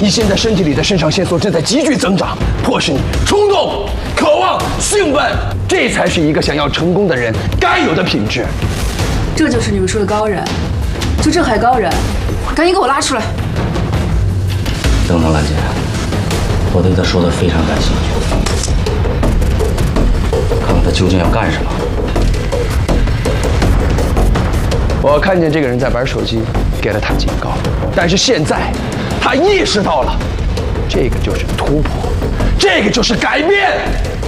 你现在身体里的肾上腺素正在急剧增长，迫使你冲动、渴望、兴奋，这才是一个想要成功的人该有的品质。 这就是你们说的高人，就这还高人？赶紧给我拉出来！ 等等，兰姐，我对他说的非常感兴趣，看看他究竟要干什么。 我看见这个人在玩手机，给了他警告，但是现在他意识到了，这个就是突破，这个就是改变。